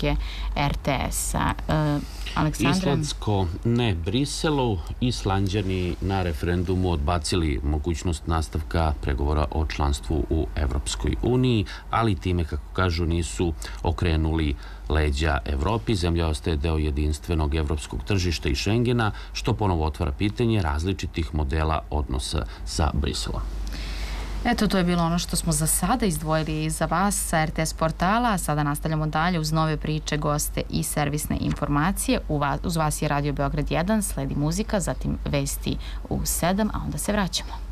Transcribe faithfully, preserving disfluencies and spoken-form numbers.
odluke er te es-a. Aleksandra? Islandsko ne Briselu. Islanđani na referendumu odbacili mogućnost nastavka pregovora o članstvu u Evropskoj uniji, ali time, kako kažu, nisu okrenuli leđa Evropi. Zemlja ostaje deo jedinstvenog evropskog tržišta i Šengena, što ponovo otvara pitanje različitih modela odnosa sa Briselom. Eto, to je bilo ono što smo za sada izdvojili za vas sa er te es portala. Sada nastavljamo dalje uz nove priče, goste i servisne informacije. Uz vas je Radio Beograd jedan, sledi muzika, zatim vesti u sedam, a onda se vraćamo.